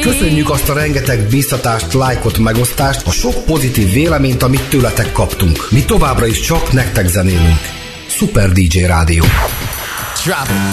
Köszönjük azt a rengeteg bíztatást, lájkot, megosztást, a sok pozitív véleményt, amit tőletek kaptunk. Mi továbbra is csak nektek zenélünk. Super DJ Rádió. Drop it.